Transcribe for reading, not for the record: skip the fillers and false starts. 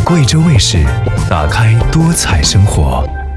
贵州卫视，打开多彩生活。